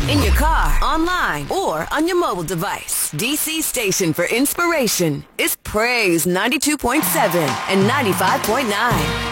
In your car, online, or on your mobile device. DC station for inspiration is Praise 92.7 and 95.9.